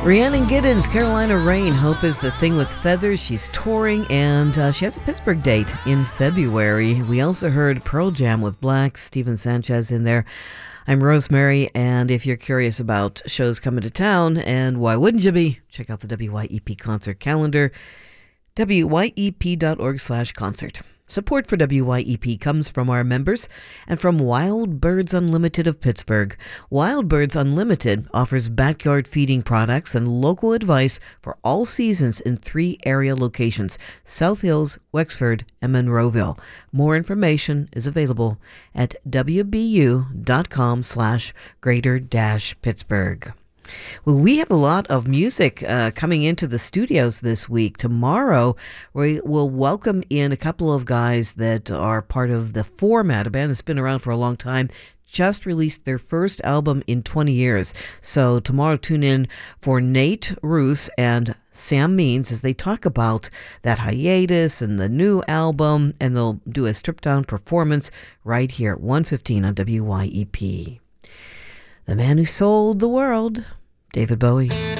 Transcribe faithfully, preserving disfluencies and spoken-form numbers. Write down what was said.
Rhiannon Giddens, Carolina Rain. Hope is the thing with feathers. She's touring, and uh, she has a Pittsburgh date in February. We also heard Pearl Jam with Black, Steven Sanchez in there. I'm Rosemary, and if you're curious about shows coming to town, and why wouldn't you be, check out the W Y E P concert calendar, W Y E P dot org slash concert. Support for W Y E P comes from our members and from Wild Birds Unlimited of Pittsburgh. Wild Birds Unlimited offers backyard feeding products and local advice for all seasons in three area locations: South Hills, Wexford, and Monroeville. More information is available at W B U dot com slash greater dash Pittsburgh. Well, we have a lot of music uh, coming into the studios this week. Tomorrow, we will welcome in a couple of guys that are part of the Format, a band that's been around for a long time, just released their first album in twenty years. So tomorrow, tune in for Nate Roos and Sam Means as they talk about that hiatus and the new album, and they'll do a stripped-down performance right here at one fifteen on W Y E P. The man who sold the world, David Bowie.